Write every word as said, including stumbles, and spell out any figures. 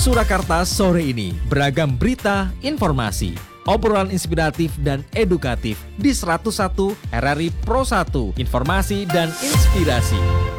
Surakarta sore ini, beragam berita, informasi, obrolan inspiratif dan edukatif di seratus satu R R I Pro satu, informasi dan inspirasi.